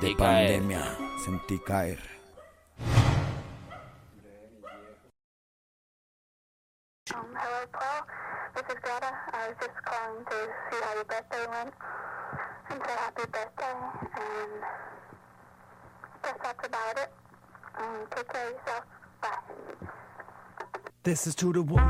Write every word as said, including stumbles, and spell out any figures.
de pandemia. Sentí caer. Um, hello, Paul. This is Greta. I was just calling to see how your birthday went and say happy birthday. And guess that's about it. Um, take care of yourself. Bye. This is to the woman.